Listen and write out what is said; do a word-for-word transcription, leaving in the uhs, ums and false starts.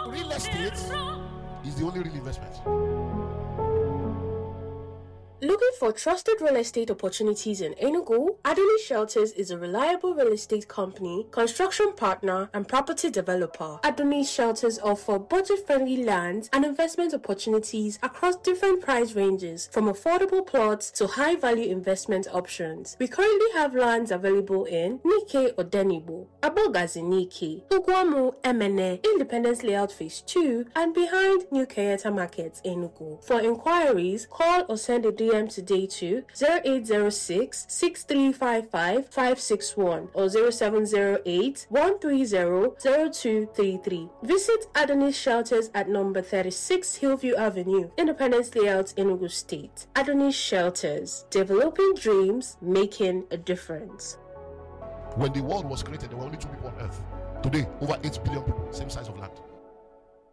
real estate is the only real investment. Looking for trusted real estate opportunities in Enugu? Adonis Shelters is a reliable real estate company, construction partner, and property developer. Adonis Shelters offer budget-friendly lands and investment opportunities across different price ranges, from affordable plots to high-value investment options. We currently have lands available in Nike or Denibo, Abogazi Nike, Ugwamu Emene, Independence Layout Phase two, and behind New Kayeta Market, Enugu. For inquiries, call or send a D M today to zero eight zero six, six three five five, five six one or zero seven zero eight, one three zero, zero two three three. Visit Adonis Shelters at number thirty-six Hillview Avenue, Independence Layout, Enugu State. Adonis Shelters, developing dreams, making a difference. When the world was created, there were only two people on earth. Today, over eight billion people, same size of land.